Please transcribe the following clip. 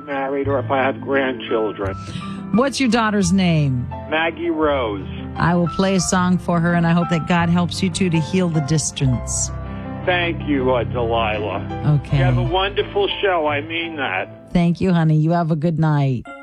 married or if I have grandchildren. What's your daughter's name? Maggie Rose. I will play a song for her, and I hope that God helps you two to heal the distance. Thank you, Delilah. Okay. You have a wonderful show. I mean that. Thank you, honey. You have a good night.